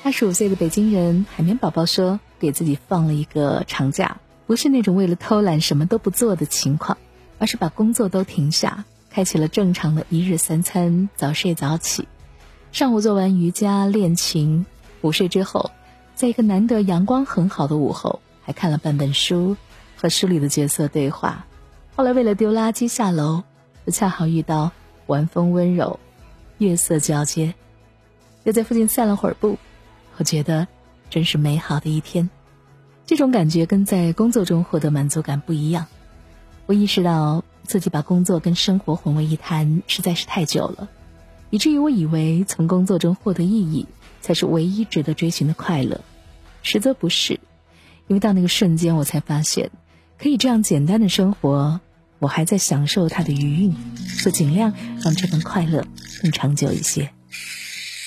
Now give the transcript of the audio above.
25岁的北京人海绵宝宝说，给自己放了一个长假，不是那种为了偷懒什么都不做的情况，而是把工作都停下，开启了正常的一日三餐，早睡早起。上午做完瑜伽练琴，午睡之后，在一个难得阳光很好的午后，还看了半本书，和书里的角色对话。后来为了丢垃圾下楼，就恰好遇到晚风温柔，月色交接，又在附近散了会儿步。我觉得真是美好的一天。这种感觉跟在工作中获得满足感不一样。我意识到自己把工作跟生活混为一谈实在是太久了，以至于我以为从工作中获得意义才是唯一值得追寻的快乐，实则不是。因为到那个瞬间我才发现，可以这样简单的生活，我还在享受它的余韵，就尽量让这份快乐更长久一些。